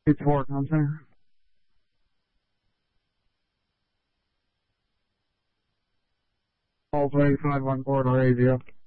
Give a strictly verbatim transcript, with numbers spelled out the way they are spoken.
It's four, I'm center. All play five one corridor A V up.